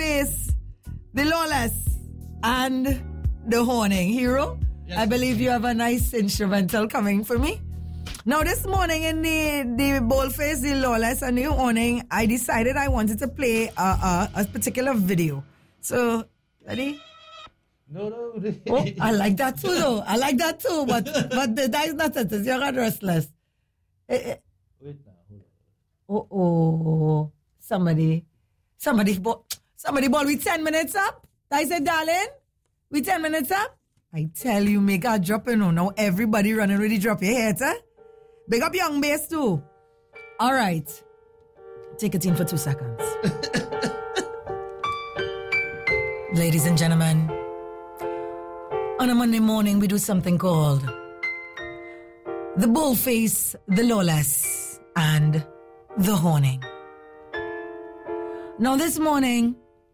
Face, the Lawless, and the Horning. Hero, yes. I believe you have a nice instrumental coming for me. Now, this morning in the Boldface, the Lawless, and the Horning, I decided I wanted to play a particular video. So, ready? No. Oh, I like that too, though. I like that too, but that is not it. You're not restless. Wait now, hold on. Oh, somebody ball with 10 minutes up. I said, darling, we 10 minutes up. I tell you, make a drop in. Now everybody running ready drop your head, huh? Big up young bass too. All right. Take it in for 2 seconds. Ladies and gentlemen, on a Monday morning, we do something called the Boldface, the Lawless, and the Horning. Now this morning,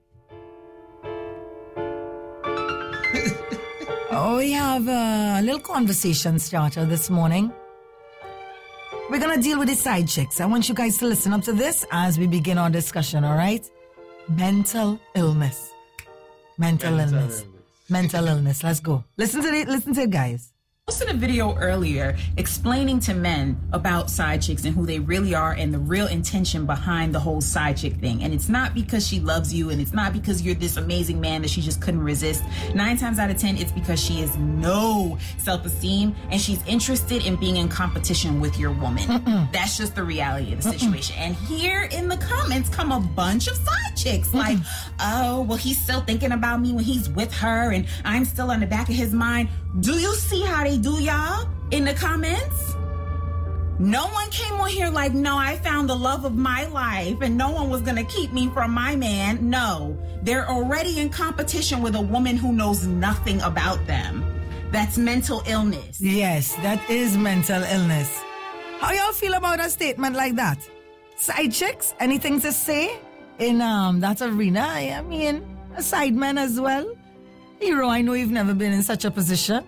we have a little conversation starter this morning. We're going to deal with the side chicks. I want you guys to listen up to this as we begin our discussion, all right? Mental illness. Mental illness. Let's go. Listen to it, guys. I posted a video earlier explaining to men about side chicks and who they really are and the real intention behind the whole side chick thing. And it's not because she loves you and it's not because you're this amazing man that she just couldn't resist. 9 times out of 10, it's because she has no self-esteem and she's interested in being in competition with your woman. That's just the reality of the situation. And here in the comments come a bunch of side chicks like, oh, well, he's still thinking about me when he's with her and I'm still on the back of his mind. Do you see how they do, y'all, in the comments? No one came on here like, no, I found the love of my life and no one was going to keep me from my man. No, they're already in competition with a woman who knows nothing about them. That's mental illness. Yes, that is mental illness. How y'all feel about a statement like that? Side chicks, anything to say in that arena? I mean, a side man as well. Hero, I know you've never been in such a position.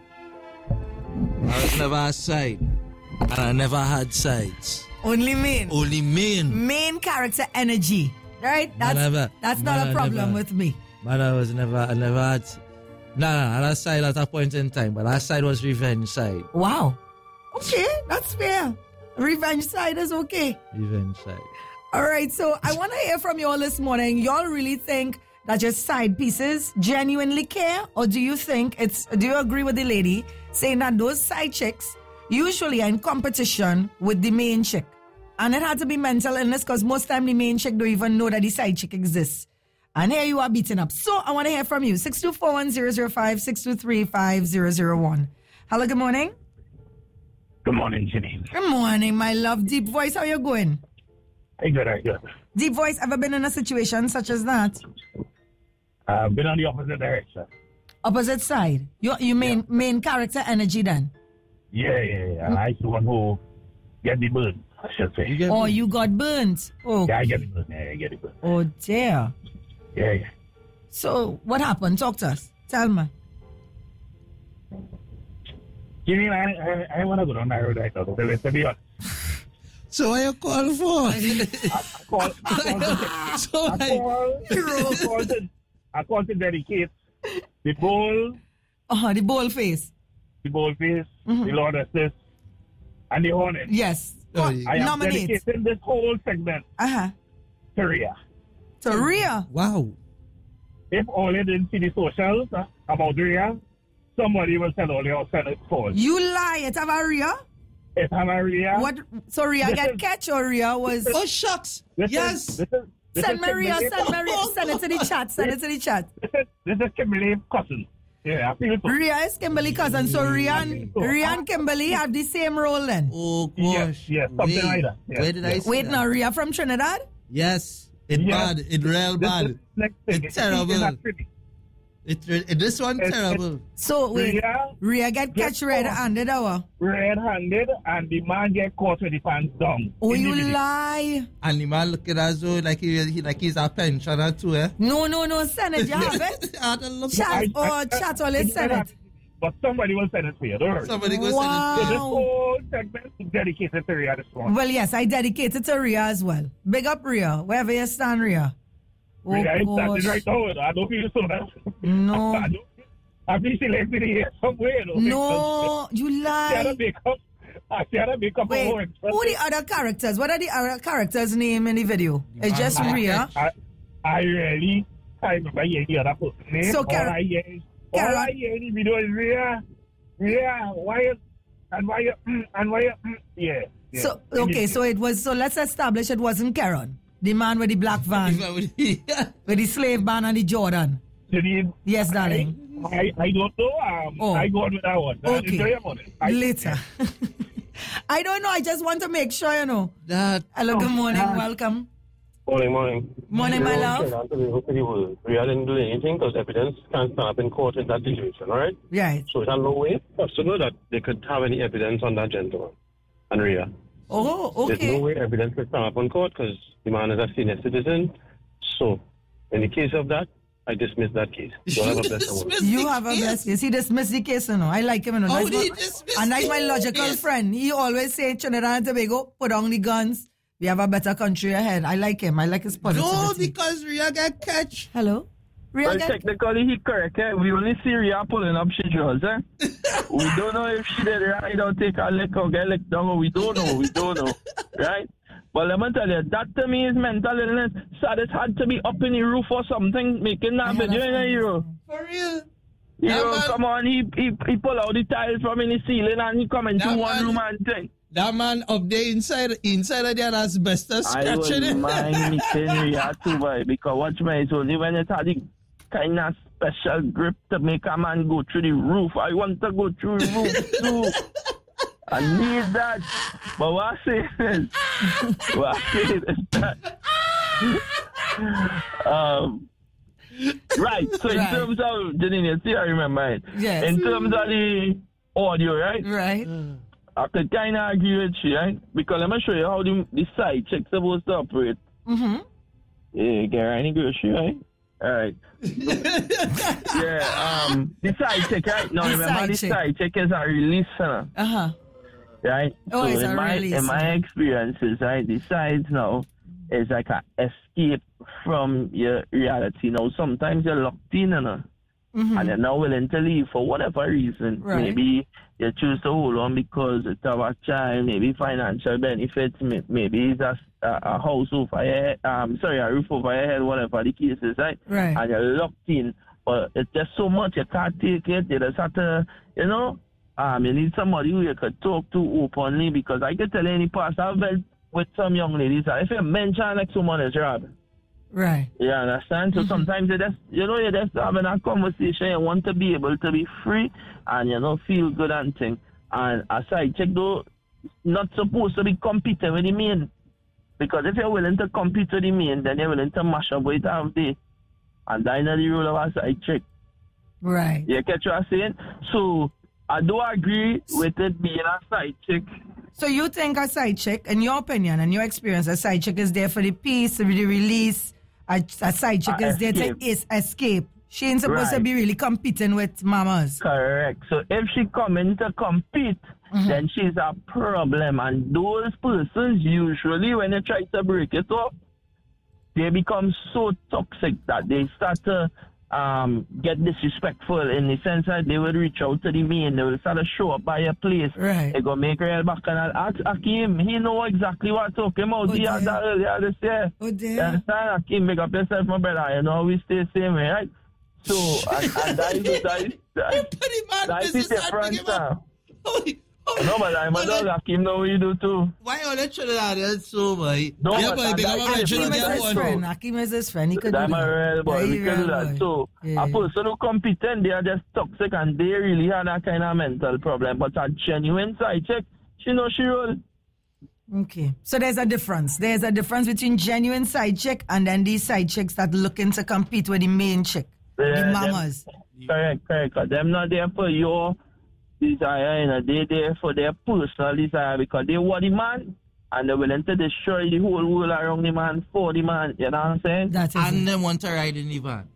I was never a side. And I never had sides. Only main. Only main. Main character energy. Right? That's not a problem with me. But I never had... I had a side at a point in time, but that side was revenge side. Wow. Okay, that's fair. Revenge side is okay. Revenge side. All right, so I want to hear from you all this morning. Y'all really think that your side pieces genuinely care? Or do you agree with the lady saying that those side chicks usually are in competition with the main chick? And it had to be mental illness because most time the main chick don't even know that the side chick exists. And here you are beaten up. So I want to hear from you. 6241005, 6235001. Hello, good morning. Good morning, Janine. Good morning, my love. Deep voice, how you going? Hey, good. Deep voice, ever been in a situation such as that? I've been on the opposite direction. Opposite side? You main character energy then? Yeah. I the one who get the burn, I should say. You got burnt? Oh. Yeah, I get the burn. Oh, dear. Yeah. So, what happened? Talk to us. Tell me. Janine, I want to go down that road right now, to be honest. So what you call for? I call to dedicate the bowl. The Boldface. The Boldface, the Lawless, and the Hornet. Yes. I am dedicating this whole segment to Rhea. To Rhea? Wow. If all you didn't see the socials about Rhea, somebody will tell all your senate calls. You lie, it's about Rhea? It's about Rhea. What? So Rhea got catch or Rhea was... Oh, shucks. Yes. Send Maria. Send it to the chat. This is Kimberly's cousin. Yeah, I feel it. Rhea is Kimberly's cousin. So Rhea and Kimberly have the same role then? Oh, gosh. Yes, something like that. Yes. Where did I see Wait, that? now Rhea from Trinidad? Yes. It's bad. It's real bad. It's terrible. This one terrible. So wait, Rhea get catch red-handed, or? Red-handed, and the man get caught with the pants down. Oh, you lie. And the man looking as though like he's a pensioner too, eh? No, Senate, you have it? Chat always Senate. But somebody will send it for you, don't worry. Somebody will send it for you. So this whole segment is dedicated to Rhea this morning. Well, yes, I dedicate it to Rhea as well. Big up Rhea, wherever you stand, Rhea. Oh, I'm standing right now. I don't feel so bad. No. I feel she left me here somewhere. No, you lie. She had a makeup. She had a makeup. Wait, who are the other characters? What are the other characters' name in the video? It's just Rhea. I remember hearing the other person's name. So, all I hear in the video is Rhea, why you, yeah. So, okay, so let's establish it wasn't Karen, the man with the black van, with the slave van and the Jordan. Yes, darling. I don't know. I go on with that one. Okay. Later. I don't know. I just want to make sure, you know. Hello, good morning. Welcome. Morning. Morning, my love. We didn't do anything because evidence can't stand up in court in that situation, all right? Right. So there's no way to know that they could have any evidence on that gentleman and Rhea. Oh, okay. There's no way evidence could stand up in court because the man is a senior citizen. So, in the case of that, I dismiss that case. You have a blessed case. He dismissed the case, you know. I like him, you know. How did he dismiss and that's my logical friend. He always say, Trinidad and Tobago, put down the guns. We have a better country ahead. I like him. I like his positivity. No, because Rhea get catch. Hello? Well, technically, he correct. Eh? We only see Rhea pulling up she draws. Eh? We don't know if she did right or take a lick or get licked down. We don't know. Right? But let me tell you, that to me is mental illness. Sadis had to be up in the roof or something, making that video in a hero. For real? Come on, he pull out the tiles from in the ceiling and he come into one room and thing. That man up there inside of there, that's best scratching it. I wouldn't mind meeting Rhea too, boy, because watch me, it's only when it had the kind of special grip to make a man go through the roof. I want to go through the roof too. I need that. But what I say is that right, so in terms of Janine, see, I remember it. Yes. In terms of the audio, right? Right. I could kind of agree with you, right? Because let me show you how the side check's supposed to operate. Mm-hmm. Yeah, get any grocery, right? All right. Yeah, the side check, right? Now, remember, the side check is a release center. Uh-huh. Right? Oh, so it's a release. In my experiences, right, the sides now is like an escape from your reality. Now, sometimes you're locked in, you know, and you're not willing to leave for whatever reason. Right. Maybe you choose to hold on because it's a child, maybe financial benefits, maybe it's a house over your head, a roof over your head, whatever the case is, right? Right. And you're locked in, but it's just so much, you can't take it, you just have to, you know, you need somebody who you could talk to openly, because I can tell any past, I've been with some young ladies, if you mention like someone is robbed. Right. You understand? So sometimes you're just having a conversation. You want to be able to be free and, you know, feel good and thing. And a side check, though, not supposed to be competing with the main. Because if you're willing to compete with the main, then you're willing to mash up with it half day. And that's not the rule of a side check. Right. You catch what I'm saying? So I do agree with it being a side check. So you think a side check, in your opinion and your experience, a side check is there for the peace, for the release, a side chick is there to escape. She ain't supposed to be really competing with mamas. Correct. So if she come in to compete, then she's a problem. And those persons, usually when they try to break it up, they become so toxic that they start to get disrespectful, in the sense that they will reach out to the main, they will start to show up by your place. Right. They go make real back and ask Akeem, he know exactly what I'm talking about. He had that earlier this year. Oh dear. You understand? Akeem, make up yourself, my brother. You know, we stay same way, right? So, and that is the difference. No, but I'm a dog. Akeem know what you do too. Why are they Trinidadians so much? No, yeah, but Akeem is his friend. He could do I'm that. a real boy. We can do that. So, a person who competent, they are just toxic and they really have that kind of mental problem. But a genuine side check, she knows she roll. Okay. So there's a difference. There's a difference between genuine side chick and then these side chicks that looking to compete with the main chick. The mamas. Correct. Because them not there for your desire, you know, they there for their personal desire, because they want the man and they're willing to destroy the whole world around the man for the man. You know what I'm saying? And they want to ride in the van.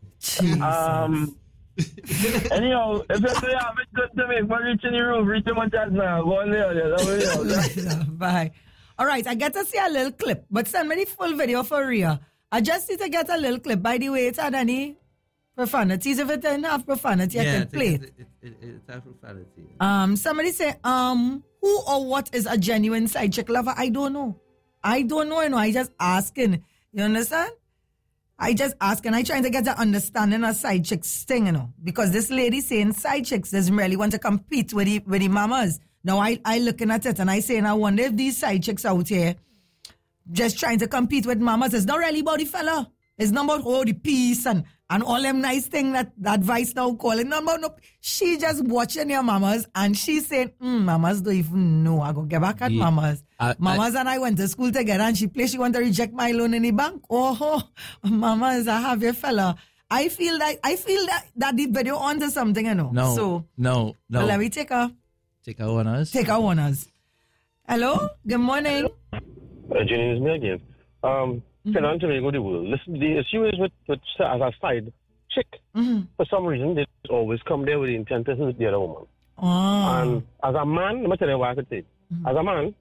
Anyhow, if you say have it good to me, for reaching the roof, reach my chat now. Go on there. Bye. All right, I get to see a little clip, but send me the full video for Rhea. I just need to get a little clip. By the way, it had any profanities. If it didn't have profanity, I can play it. It has profanity. Somebody say, who or what is a genuine side chick lover? I don't know. I just asking. You understand? I just asking. I trying to get an understanding of side chicks thing, because this lady saying side chicks doesn't really want to compete with the mamas. Now I looking at it and I saying, I wonder if these side chicks out here just trying to compete with mamas. It's not really about the fella. It's not about the peace and all them nice things that Vice now calling. No. She just watching your mamas and she saying, mamas don't even know. I go get back at mamas. Mamas and I went to school together and she want to reject my loan in the bank. Oh, mamas, I have your fella. I feel that the video onto something, No. Well, let me take our honors. Hello? Good morning. Jenny is me again. Fernando Tobago, the world. Listen, the issue is with as a side chick. For some reason, they always come there with the intent to hurt the other woman. And as a man, let me tell you what I could say. As a man,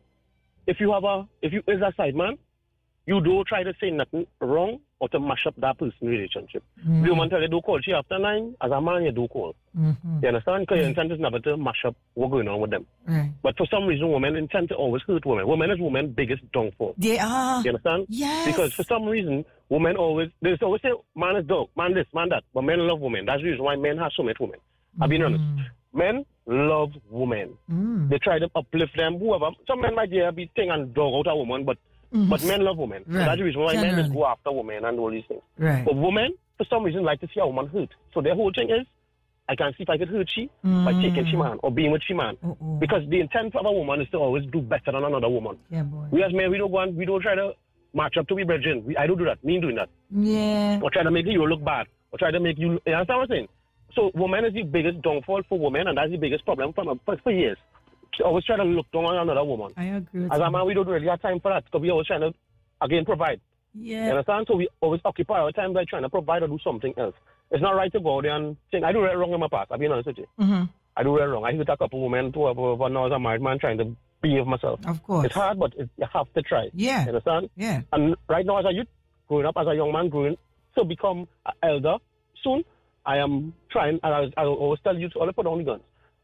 if you is a side man, you don't try to say nothing wrong or to mash up that person's relationship. The woman tell you don't call she after 9. As a man, you do call. You understand? Because your intent is never to mash up what's going on with them. But for some reason, women intend to always hurt women. Women is women's biggest downfall. They are. You understand? Yes. Because for some reason, women they always say, man is dog, man this, man that. But men love women. That's the reason why men have so much women. I'll be honest. Men love women. They try to uplift them, whoever. Some men might be thing and dog out a woman, but men love women. Right. So that's the reason why men just go after women and all these things. Right. But women, for some reason, like to see a woman hurt. So their whole thing is, I can see if I could hurt she by taking she man or being with she man. Because the intent of a woman is to always do better than another woman. Yeah, boy. We as men, we don't try to match up to be brethren. I don't do that. Me doing that. Yeah. Or try to make you look bad. Or try to make you understand what I'm saying? So woman is the biggest downfall for women, and that's the biggest problem for years. She always try to look down on another woman. I agree with As you. a man, we don't really have time for that because we always trying to, again, provide. Yeah. You understand? So we always occupy our time by trying to provide or do something else. It's not right to go there and think, I do right wrong in my past. I'll be honest with you. I do right wrong. I hit a couple women, but now as a married man trying to behave myself. Of course. It's hard, but you have to try. Yeah. You understand? Yeah. And right now as a youth, growing up as a young man, growing to become an elder soon, I am trying, and I always tell you to only put down the guns.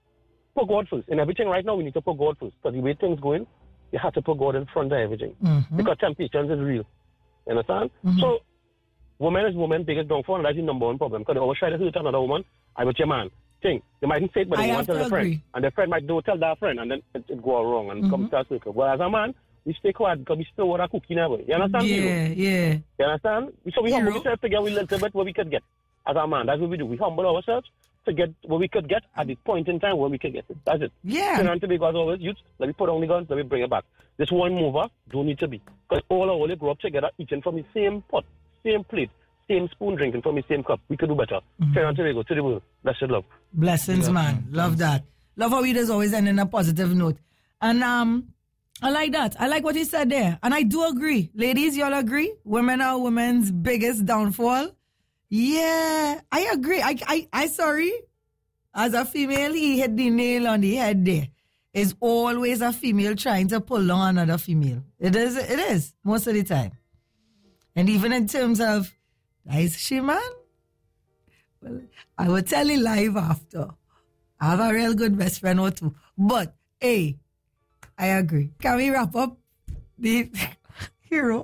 Put God first. In everything right now, we need to put God first. Because the way things going, you have to put God in front of everything. Because temptations is real. You understand? So, woman is woman's biggest downfall, and that's the number one problem. Because they always try to hurt another woman. I with your man. They mightn't say it, but they want to tell their friend. And their friend might go tell that friend, and then it go wrong and come to a circle. But as a man, we stay quiet because we still want to cook in our way. You understand? Yeah. You understand? So we humble ourselves to get a little bit what we could get. As a man, that's what we do. We humble ourselves to get what we could get at the point in time where we could get it. That's it. Yeah. Fernando Tobago always, youth, let me put on the guns, let me bring it back. This one mover don't need to be. Because all grow up together, eating from the same pot, same plate, same spoon, drinking from the same cup. We could do better. Fernando Tobago, to the world. Blessed love. Blessings, man. Love that. Love how he does always end in a positive note. And I like that. I like what he said there. And I do agree. Ladies, y'all agree? Women are women's biggest downfall. Yeah, I agree. I sorry. As a female, he hit the nail on the head there. It's always a female trying to pull down another female. It is, most of the time. And even in terms of, is she man? Well, I will tell you live after. I have a real good best friend or two. But, hey, I agree. Can we wrap up the hero?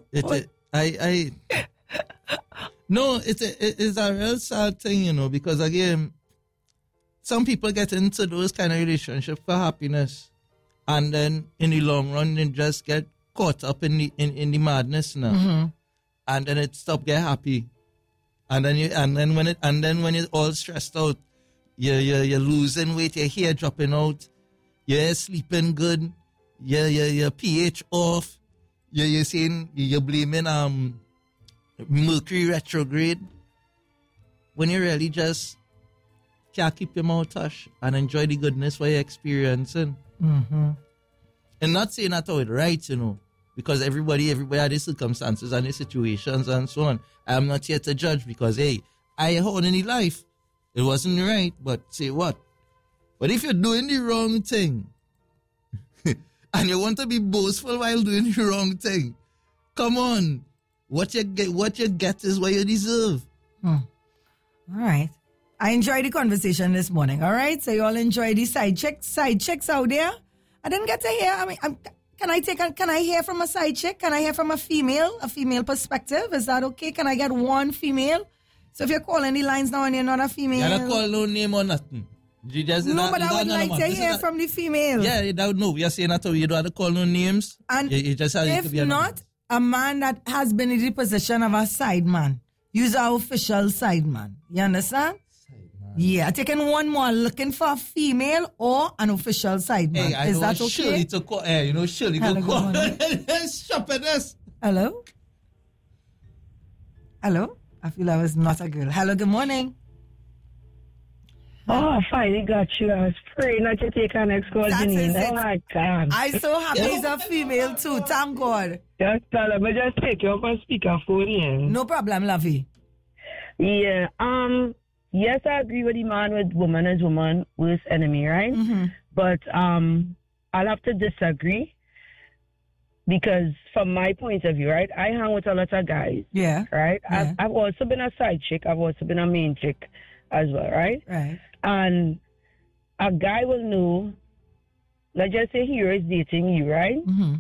No, it's a real sad thing, because again, some people get into those kind of relationships for happiness, and then in the long run, they just get caught up in the madness now, and then it stop get happy, and then when you're all stressed out, you're losing weight, your hair dropping out, you're sleeping good, your pH off, you're saying you're blaming Mercury retrograde, when you really just can't keep your mouth hush and enjoy the goodness what you're experiencing. And not saying that all right, because everybody had their circumstances and their situations and so on. I'm not here to judge because, hey, I had in the life. It wasn't right, but say what? But if you're doing the wrong thing and you want to be boastful while doing the wrong thing, come on. what you get is what you deserve. All right. I enjoyed the conversation this morning. All right. So you all enjoy the side chicks out there. I didn't get to hear. I mean, can I hear from a side chick? Can I hear from a female perspective? Is that okay? Can I get one female? So if you're calling the lines now and you're not a female. You're not calling no name or nothing. No, but I would like to hear from the female. Yeah, that no. We are saying that you don't have to call no names. And you just have if to be not, a man that has been in the position of a side man. Use our official side man. You understand? Yeah, taking one more, looking for a female or an official side man. Hey, is that okay? Shirley to call. Shirley Hello, to call. Stop this. Hello? Hello? I feel I was not a girl. Hello, good morning. Oh, I finally got you. I was praying not to take our next call, Janine. Oh, my God. I'm so happy he's a female too. Thank God. Just tell him, but just take you off on speakerphone here. No problem, lovey. Yeah. Yes, I agree with the man with woman as woman worst enemy, right? Mm-hmm. But I'll have to disagree because from my point of view, right, I hang with a lot of guys. Yeah. Right? Yeah. I've also been a side chick. I've also been a main chick as well, right? Right. And a guy will know, let's just say Hero is dating you, right? Mm-hmm.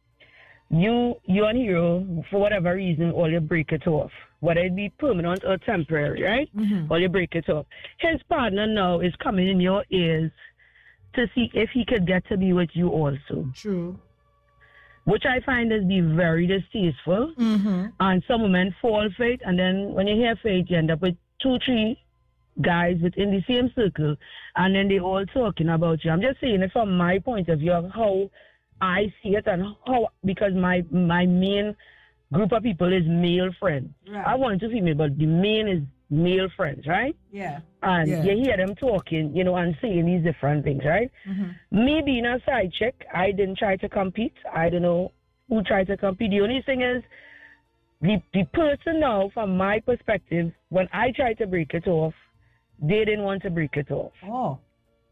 You and Hero, for whatever reason, all you break it off. Whether it be permanent or temporary, right? Mm-hmm. Or you break it off. His partner now is coming in your ears to see if he could get to be with you also. True. Which I find is be very distasteful. Mm-hmm. And some women fall for it, and then when you hear for it, you end up with 2-3 guys within the same circle, and then they all talking about you. I'm just saying it from my point of view of how I see it and how, because my main group of people is male friends. Right. I want to female, but the main is male friends, right? Yeah. And Yeah. you hear them talking, and saying these different things, right? Mm-hmm. Me being a side chick, I didn't try to compete. I don't know who tried to compete. The only thing is, the person now, from my perspective, when I tried to break it off, they didn't want to break it off. Oh.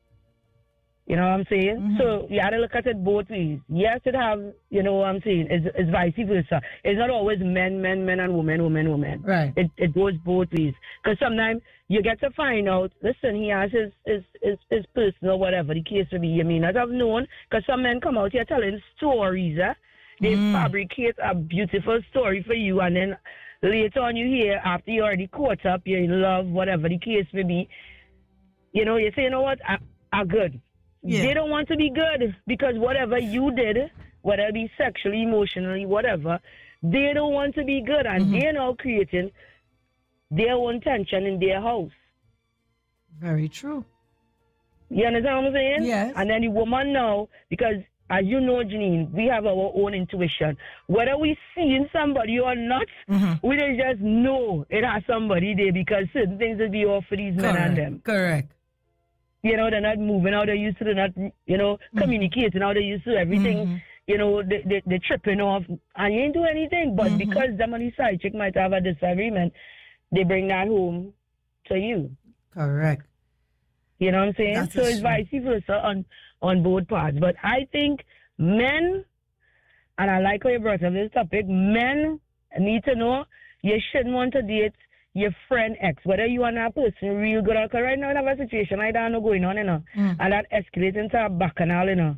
You know what I'm saying? Mm-hmm. So you got to look at it both ways. Yes, it have, you know what I'm saying, it's vice versa. It's not always men, and women. Right. It goes both ways. Because sometimes you get to find out, listen, he has his personal, whatever the case may be. You may not have known, because some men come out here telling stories. They fabricate a beautiful story for you, and then later on you hear, after you already caught up, you're in love, whatever the case may be, you say, you know what, I'm good. Yeah. They don't want to be good because whatever you did, whether it be sexually, emotionally, whatever, they don't want to be good, and they're now creating their own tension in their house. Very true. You understand what I'm saying? Yes. And then the woman now, because as you know, Janine, we have our own intuition. Whether we seeing somebody or not, we don't just know it has somebody there because certain things will be off for these men and them. Correct. They're not moving how they used to, they're not, communicating how they used to, everything, they're tripping off, and you ain't do anything. But because them on the side chick might have a disagreement, they bring that home to you. Correct. You know what I'm saying? That's so it's vice versa on both parts. But I think men, and I like how you brought up this topic, men need to know you shouldn't want to date your friend ex, whether you want that person real good or because right now I have a situation I don't know going on, and that escalates into a bacchanal,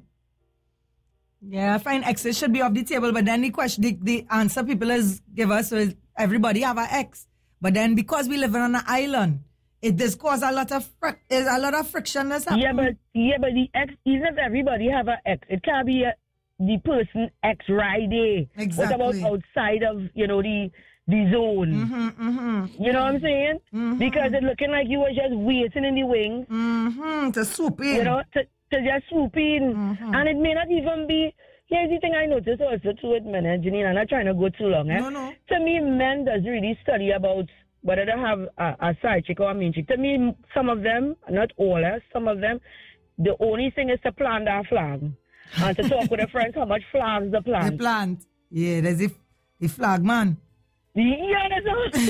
Yeah, I find exes should be off the table, but then the question, the answer people give us is everybody have an ex, but then because we live on an island, it does cause a lot of friction. Yeah, but the ex, even if everybody have an ex, it can't be the person ex right there. Exactly. What about outside of the zone? You know what I'm saying? Because it's looking like you were just waiting in the wings to swoop in. To just swoop in. And it may not even be. Here's the thing I noticed also too with men, Janine, I'm not trying to go too long. No. To me, men doesn't really study about whether they have a side chick or a main chick. To me, some of them, not all, some of them, the only thing is to plant their flag. And to talk with their friends how much flags they plant. They plant. Yeah, there's the flag man. Yeah, that's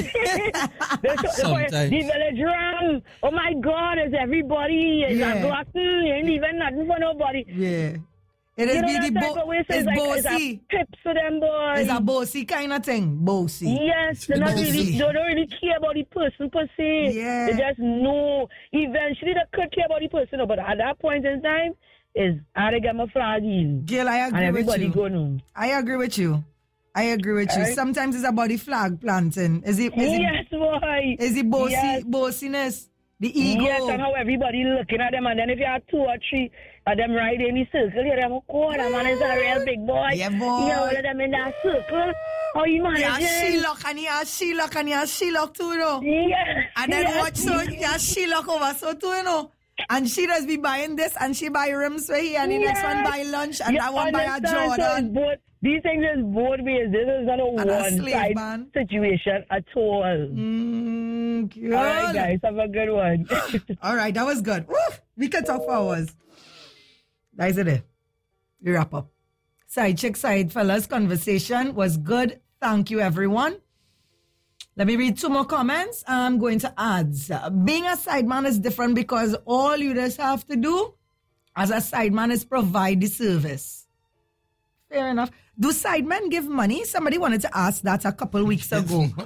all. Sometimes. The village drum. Oh my God, it's everybody. It's a glutton. You ain't leaving nothing for nobody. Yeah. It is You know be the that's like always it's like, bossy. it's a pips for them boys. It's a bossy kind of thing. Bossy. Yes, they don't really care about the person per se. Yeah. They just know. Eventually they could care about the person, but at that point in time, is how they get my flag in. Gil, I agree and with everybody you. go no. I agree with you. Right? Sometimes it's about the flag planting. Yes, boy. Is it bossiness? The ego. Yes, and how everybody looking at them, and then if you have 2 or 3 of them right in the circle, you them, oh, that man is a real big boy. Yeah, boy. You all of them in that circle. How you manage Yeah, She-Lock too, you know. Yeah. And then watch so, yeah, She-Lock over so too, you know. And she does be buying this, and she buy rims for here, and the next one buy lunch, and that one buy a Jordan. So these things is both ways. This is not a one-side situation at all. Good. All right, guys, have a good one. All right, that was good. Woo! We can talk for hours. That is it. We wrap up. Side chick, side fellas conversation was good. Thank you, everyone. Let me read 2 more comments. I'm going to ads. Being a sideman is different because all you just have to do as a sideman is provide the service. Fair enough. Do sidemen give money? Somebody wanted to ask that a couple weeks ago. No.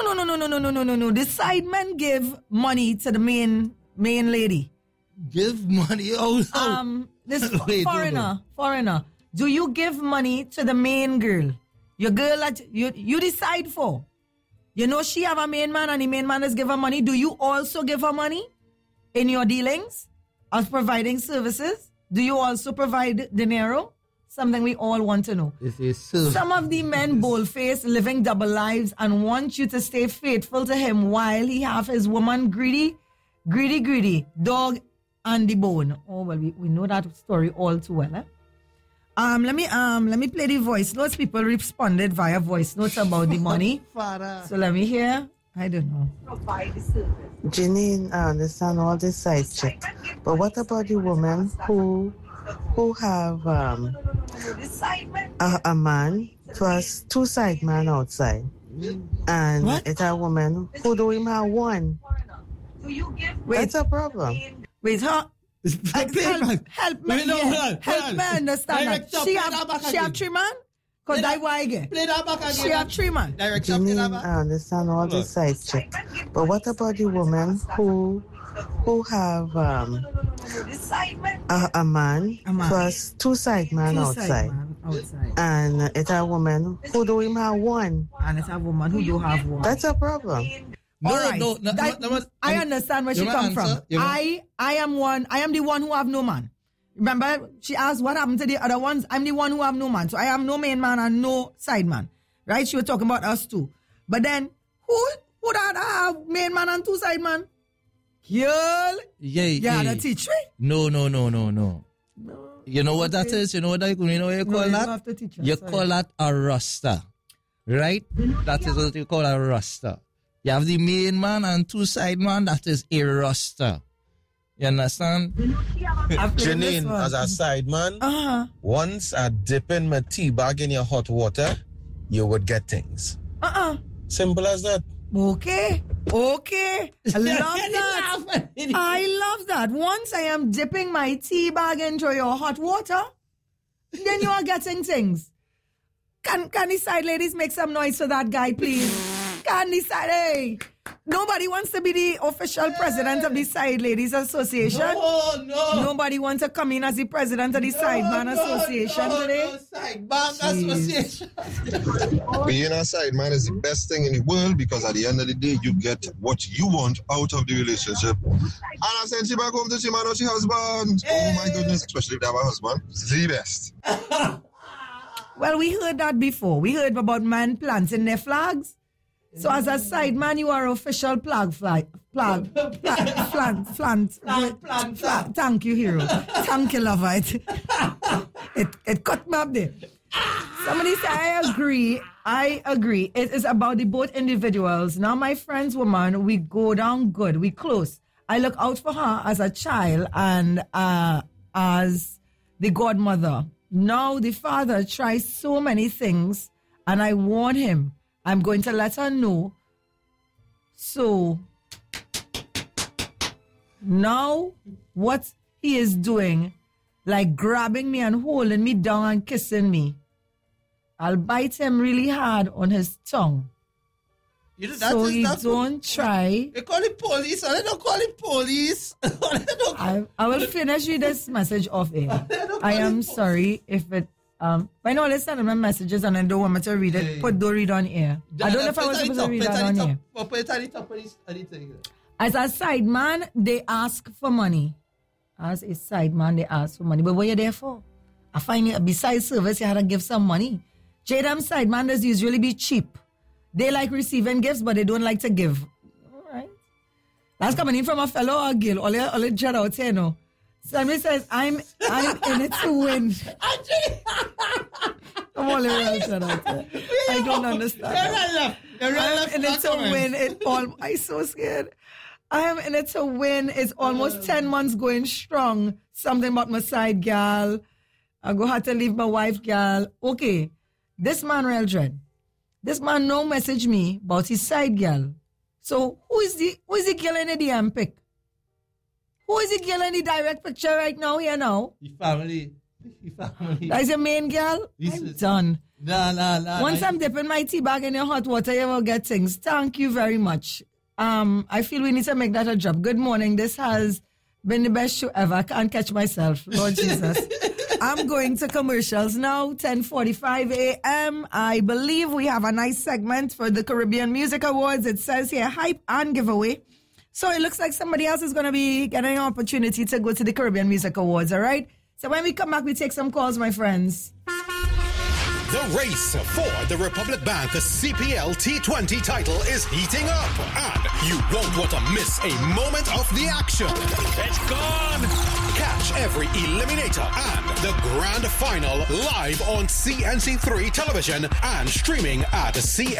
The sidemen give money to the main lady. Give money? Oh. This foreigner. Do you give money to the main girl? Your girl that you decide for? You know she have a main man and the main man is give her money. Do you also give her money in your dealings of providing services? Do you also provide dinero? Something we all want to know. Some of the men bold-faced, living double lives and want you to stay faithful to him while he have his woman greedy, dog and the bone. Oh, well, we know that story all too well, eh? Let me play the voice notes. People responded via voice notes about the money. So let me hear. I don't know. Janine, I understand all this side chick, but what about the women who have a man plus 2 side man outside, and it's a woman who don't even have one? That's a problem. Wait, huh? Help me understand that. She have 3 man? Because I why play that back again. She have 3 man. Janine, I understand all this side chick, but what about the women who have a man plus 2 side man outside, and it's a woman who don't even have one, and it's a woman who don't have one? That's a problem. No, I understand where she come from. I am the one who have no man. Remember, she asked what happened to the other ones. I'm the one who have no man. So I have no main man and no side man. Right? She was talking about us too. But then, who that have main man and 2 side man? Girl? Yeah, that teach me? No. You know what that is? You know what you call that? You call that a rasta. Right? That is what you call a rasta. You have the main man and 2 side man. That is a rasta. You understand? Janine, as a side man, once I dip in my tea bag in your hot water, you would get things. Simple as that. Okay. I love that. Once I am dipping my tea bag into your hot water, then you are getting things. Can the side ladies make some noise for that guy, please? Can the side, hey, nobody wants to be the official president of the Side Ladies Association. No. Nobody wants to come in as the president of the Sideman Association today. Sideman Association. Being a sideman is the best thing in the world because at the end of the day, you get what you want out of the relationship. And I sent you back home to see my husband. Oh my goodness, especially if they have a husband. It's the best. Well, we heard that before. We heard about men planting their flags. So as a side man, you are official plant. Thank you, hero. Thank you, lover. It cut me up there. Somebody said, I agree. It is about the both individuals. Now, my friend's woman, we go down good. We close. I look out for her as a child and as the godmother. Now, the father tries so many things, and I warn him. I'm going to let her know. So, now what he is doing like grabbing me and holding me down and kissing me, I'll bite him really hard on his tongue. So he don't try. They call it police, or they don't call it police. I will finish with this message off air. I am sorry if it... I know let's send my messages and I don't want me to read it. Don't read on air. I don't know if I was supposed to read that on air. As a side man, they ask for money. As a side man, they ask for money. But what are you there for? I find it, besides service, you had to give some money. JDM side man does usually be cheap. They like receiving gifts, but they don't like to give. All right. That's coming in from a fellow or girl. All the jet out here, no. Somebody says, I'm in it to win. I'm all jet out here. I don't understand. I'm in it to win. I'm so scared. I am in it to win. It's almost 10 months going strong. Something about my side gal. I go have to leave my wife gal. Okay. This man, Real Dread. This man no message me about his side gal. So who is the girl in the DM pic? Who is the girl in the direct picture right now here now? The family. That's your main girl? I'm done. Nah. Once I'm dipping my tea bag in your hot water, you will get things. Thank you very much. I feel we need to make that a job. Good morning. This has been the best show ever. I can't catch myself. Lord Jesus. I'm going to commercials now, 10:45 a.m. I believe we have a nice segment for the Caribbean Music Awards. It says here, hype and giveaway. So it looks like somebody else is going to be getting an opportunity to go to the Caribbean Music Awards, all right? So when we come back, we take some calls, my friends. The race for the Republic Bank CPL T20 title is heating up, and you won't want to miss a moment of the action. It's gone! Catch every eliminator and the grand final live on CNC3 television and streaming at CNC.